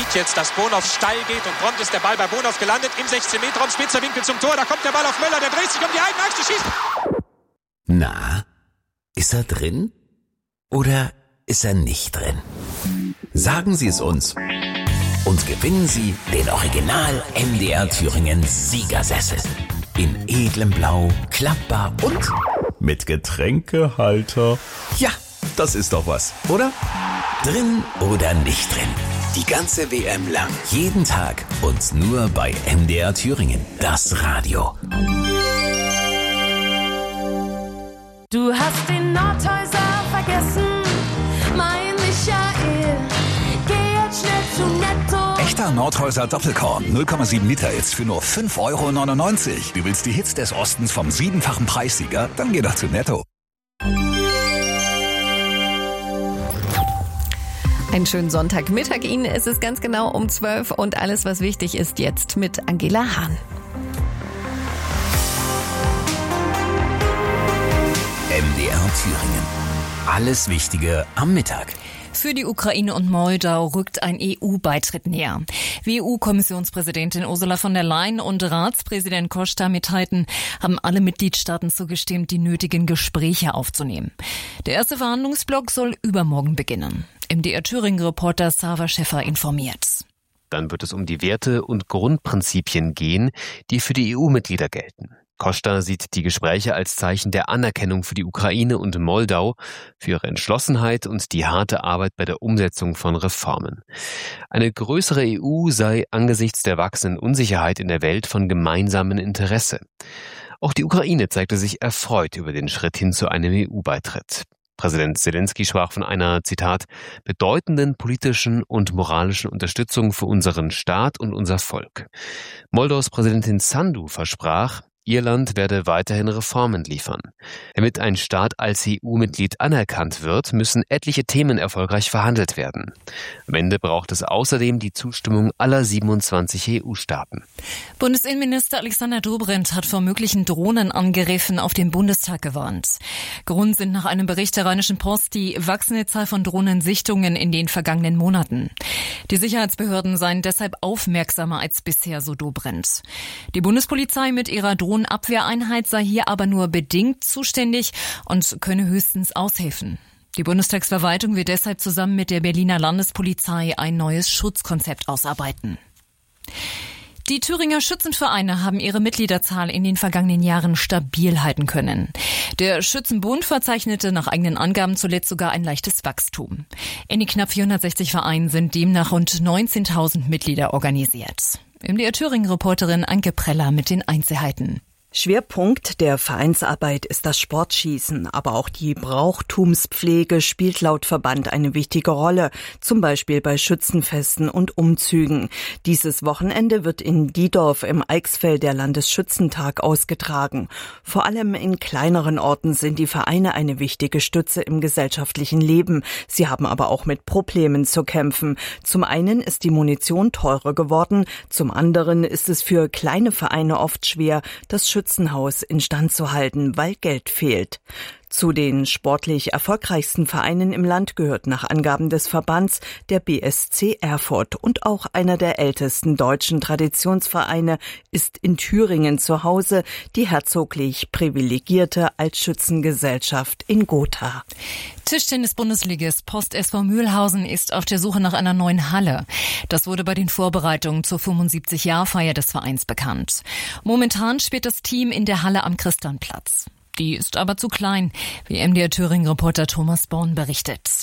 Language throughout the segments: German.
sieht jetzt, dass Bonhoff steil geht und prompt ist der Ball bei Bonhoff gelandet im 16-Meter-Raum, spitzer Winkel zum Tor, da kommt der Ball auf Möller, der dreht sich um die eigene Achse, schießt. Na, ist er drin oder ist er nicht drin? Sagen Sie es uns und gewinnen Sie den Original MDR Thüringen Siegersessel. In edlem Blau, klappbar und mit Getränkehalter. Ja, das ist doch was, oder? Drin oder nicht drin? Die ganze WM lang, jeden Tag und nur bei MDR Thüringen, das Radio. Du hast den Nordhäuser vergessen, mein Michael. Geh jetzt schnell zu Netto. Echter Nordhäuser Doppelkorn, 0,7 Liter jetzt für nur 5,99 €. Du willst die Hits des Ostens vom 7-fachen Preissieger? Dann geh doch zu Netto. Einen schönen Sonntagmittag Ihnen. Es ist ganz genau um 12 und alles, was wichtig ist, jetzt mit Angela Hahn. MDR Thüringen. Alles Wichtige am Mittag. Für die Ukraine und Moldau rückt ein EU-Beitritt näher. Wie EU-Kommissionspräsidentin Ursula von der Leyen und Ratspräsident Costa mitteilten, haben alle Mitgliedstaaten zugestimmt, die nötigen Gespräche aufzunehmen. Der erste Verhandlungsblock soll übermorgen beginnen. MDR Thüringen-Reporter Sava Schäffer informiert. Dann wird es um die Werte und Grundprinzipien gehen, die für die EU-Mitglieder gelten. Costa sieht die Gespräche als Zeichen der Anerkennung für die Ukraine und Moldau, für ihre Entschlossenheit und die harte Arbeit bei der Umsetzung von Reformen. Eine größere EU sei angesichts der wachsenden Unsicherheit in der Welt von gemeinsamem Interesse. Auch die Ukraine zeigte sich erfreut über den Schritt hin zu einem EU-Beitritt. Präsident Zelensky sprach von einer, Zitat, bedeutenden politischen und moralischen Unterstützung für unseren Staat und unser Volk. Moldaus Präsidentin Sandu versprach, ihr Land werde weiterhin Reformen liefern. Damit ein Staat als EU-Mitglied anerkannt wird, müssen etliche Themen erfolgreich verhandelt werden. Am Ende braucht es außerdem die Zustimmung aller 27 EU-Staaten. Bundesinnenminister Alexander Dobrindt hat vor möglichen Drohnenangriffen auf den Bundestag gewarnt. Grund sind nach einem Bericht der Rheinischen Post die wachsende Zahl von Drohnensichtungen in den vergangenen Monaten. Die Sicherheitsbehörden seien deshalb aufmerksamer als bisher, so Dobrindt. Die Bundespolizei mit ihrer Drohnenabwehreinheit sei hier aber nur bedingt zuständig und könne höchstens aushelfen. Die Bundestagsverwaltung wird deshalb zusammen mit der Berliner Landespolizei ein neues Schutzkonzept ausarbeiten. Die Thüringer Schützenvereine haben ihre Mitgliederzahl in den vergangenen Jahren stabil halten können. Der Schützenbund verzeichnete nach eigenen Angaben zuletzt sogar ein leichtes Wachstum. In den knapp 460 Vereinen sind demnach rund 19.000 Mitglieder organisiert. MDR Thüringen-Reporterin Anke Preller mit den Einzelheiten. Schwerpunkt der Vereinsarbeit ist das Sportschießen, aber auch die Brauchtumspflege spielt laut Verband eine wichtige Rolle, zum Beispiel bei Schützenfesten und Umzügen. Dieses Wochenende wird in Diedorf im Eichsfeld der Landesschützentag ausgetragen. Vor allem in kleineren Orten sind die Vereine eine wichtige Stütze im gesellschaftlichen Leben. Sie haben aber auch mit Problemen zu kämpfen. Zum einen ist die Munition teurer geworden, zum anderen ist es für kleine Vereine oft schwer, das Schützenhaus instand zu halten, weil Geld fehlt. Zu den sportlich erfolgreichsten Vereinen im Land gehört nach Angaben des Verbands der BSC Erfurt und auch einer der ältesten deutschen Traditionsvereine ist in Thüringen zu Hause, die herzoglich privilegierte Altschützengesellschaft in Gotha. Tischtennis-Bundesligist Post SV Mühlhausen ist auf der Suche nach einer neuen Halle. Das wurde bei den Vorbereitungen zur 75-Jahr-Feier des Vereins bekannt. Momentan spielt das Team in der Halle am Christianplatz. Die ist aber zu klein, wie MDR Thüringen-Reporter Thomas Born berichtet.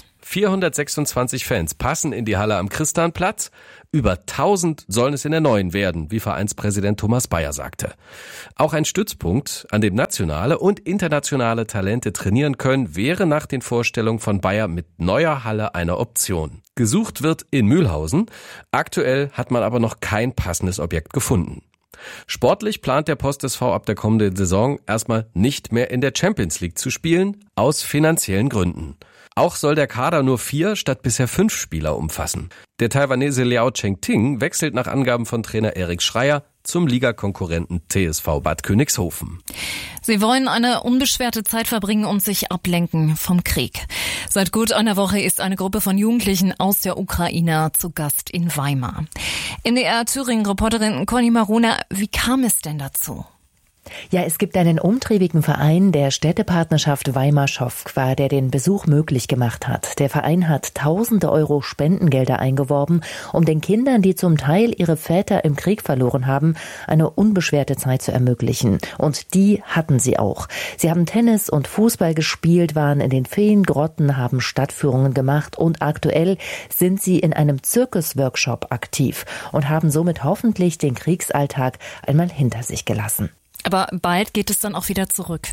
426 Fans passen in die Halle am Christianplatz. Über 1000 sollen es in der neuen werden, wie Vereinspräsident Thomas Bayer sagte. Auch ein Stützpunkt, an dem nationale und internationale Talente trainieren können, wäre nach den Vorstellungen von Bayer mit neuer Halle eine Option. Gesucht wird in Mühlhausen. Aktuell hat man aber noch kein passendes Objekt gefunden. Sportlich plant der Post SV ab der kommenden Saison erstmal nicht mehr in der Champions League zu spielen, aus finanziellen Gründen. Auch soll der Kader nur 4 statt bisher 5 Spieler umfassen. Der Taiwanese Liao Chengting wechselt nach Angaben von Trainer Erik Schreier zum Ligakonkurrenten TSV Bad Königshofen. Sie wollen eine unbeschwerte Zeit verbringen und sich ablenken vom Krieg. Seit gut einer Woche ist eine Gruppe von Jugendlichen aus der Ukraine zu Gast in Weimar. NDR Thüringen-Reporterin Conny Marona, wie kam es denn dazu? Ja, es gibt einen umtriebigen Verein der Städtepartnerschaft Weimar-Schofkwa, der den Besuch möglich gemacht hat. Der Verein hat tausende Euro Spendengelder eingeworben, um den Kindern, die zum Teil ihre Väter im Krieg verloren haben, eine unbeschwerte Zeit zu ermöglichen. Und die hatten sie auch. Sie haben Tennis und Fußball gespielt, waren in den Feengrotten, haben Stadtführungen gemacht und aktuell sind sie in einem Zirkusworkshop aktiv und haben somit hoffentlich den Kriegsalltag einmal hinter sich gelassen. Aber bald geht es dann auch wieder zurück.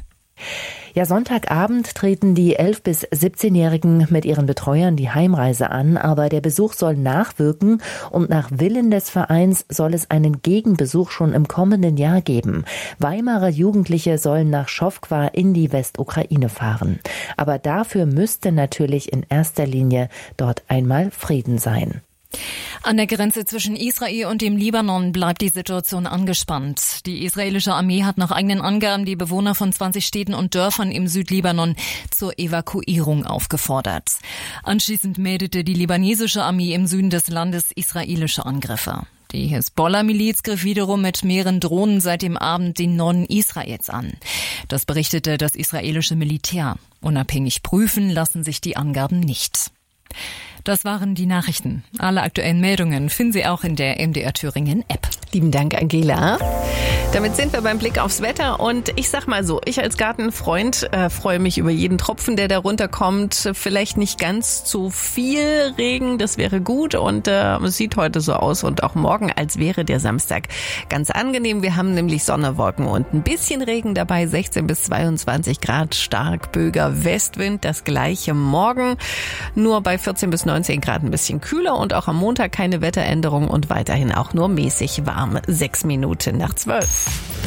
Ja, Sonntagabend treten die 11- bis 17-Jährigen mit ihren Betreuern die Heimreise an, aber der Besuch soll nachwirken und nach Willen des Vereins soll es einen Gegenbesuch schon im kommenden Jahr geben. Weimarer Jugendliche sollen nach Schofkwa in die Westukraine fahren. Aber dafür müsste natürlich in erster Linie dort einmal Frieden sein. An der Grenze zwischen Israel und dem Libanon bleibt die Situation angespannt. Die israelische Armee hat nach eigenen Angaben die Bewohner von 20 Städten und Dörfern im Südlibanon zur Evakuierung aufgefordert. Anschließend meldete die libanesische Armee im Süden des Landes israelische Angriffe. Die Hisbollah-Miliz griff wiederum mit mehreren Drohnen seit dem Abend den Norden Israels an. Das berichtete das israelische Militär. Unabhängig prüfen lassen sich die Angaben nicht. Das waren die Nachrichten. Alle aktuellen Meldungen finden Sie auch in der MDR Thüringen App. Lieben Dank, Angela. Damit sind wir beim Blick aufs Wetter und ich sag mal so, ich als Gartenfreund freue mich über jeden Tropfen, der da runterkommt. Vielleicht nicht ganz zu viel Regen, das wäre gut und es sieht heute so aus und auch morgen, als wäre der Samstag ganz angenehm. Wir haben nämlich Sonne, Wolken und ein bisschen Regen dabei, 16 bis 22 Grad, stark böiger Westwind, das gleiche morgen, nur bei 14 bis 19 Grad ein bisschen kühler und auch am Montag keine Wetteränderung und weiterhin auch nur mäßig warm, 6 Minuten nach 12.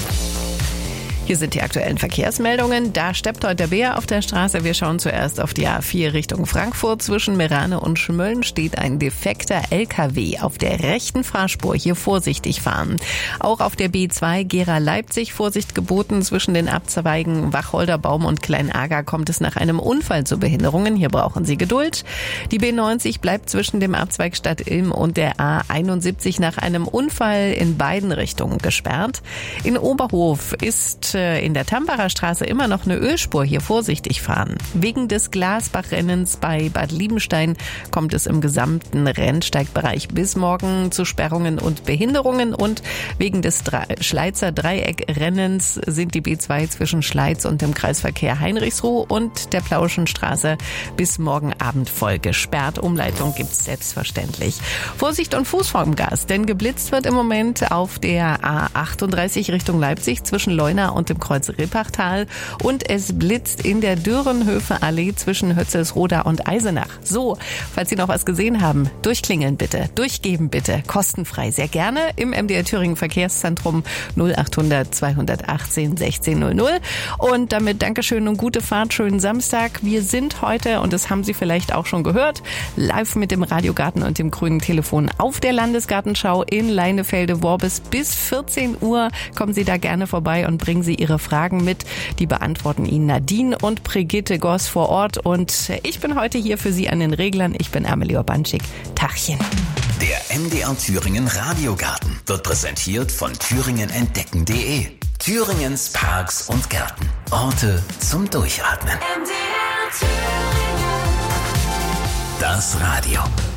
Hier sind die aktuellen Verkehrsmeldungen. Da steppt heute der Bär auf der Straße. Wir schauen zuerst auf die A4 Richtung Frankfurt. Zwischen Meerane und Schmölln steht ein defekter LKW auf der rechten Fahrspur. Hier vorsichtig fahren. Auch auf der B2 Gera-Leipzig Vorsicht geboten. Zwischen den Abzweigen Wacholderbaum und Kleinager kommt es nach einem Unfall zu Behinderungen. Hier brauchen Sie Geduld. Die B90 bleibt zwischen dem Abzweig Stadt Ilm und der A71 nach einem Unfall in beiden Richtungen gesperrt. In Oberhof ist in der Tampacher Straße immer noch eine Ölspur, hier vorsichtig fahren. Wegen des Glasbachrennens bei Bad Liebenstein kommt es im gesamten Rennsteigbereich bis morgen zu Sperrungen und Behinderungen und wegen des Schleizer Dreieckrennens sind die B2 zwischen Schleiz und dem Kreisverkehr Heinrichsruh und der Plauschen Straße bis morgen Abend voll gesperrt. Umleitung gibt's selbstverständlich. Vorsicht und Fuß vorm Gas, denn geblitzt wird im Moment auf der A38 Richtung Leipzig zwischen Leuna und dem Kreuz Rippachtal und es blitzt in der Dürrenhöfe Allee zwischen Hötzelsroda und Eisenach. So, falls Sie noch was gesehen haben, durchklingeln bitte, durchgeben bitte, kostenfrei, sehr gerne im MDR Thüringen Verkehrszentrum 0800 218 1600 und damit Dankeschön und gute Fahrt, schönen Samstag. Wir sind heute, und das haben Sie vielleicht auch schon gehört, live mit dem Radiogarten und dem grünen Telefon auf der Landesgartenschau in Leinefelde-Worbis bis 14 Uhr. Kommen Sie da gerne vorbei und bringen Sie Ihre Fragen mit. Die beantworten Ihnen Nadine und Brigitte Goss vor Ort. Und ich bin heute hier für Sie an den Reglern. Ich bin Amelie Urbanschik. Tachchen. Der MDR Thüringen Radiogarten wird präsentiert von thüringenentdecken.de. Thüringens Parks und Gärten. Orte zum Durchatmen. MDR Thüringen. Das Radio.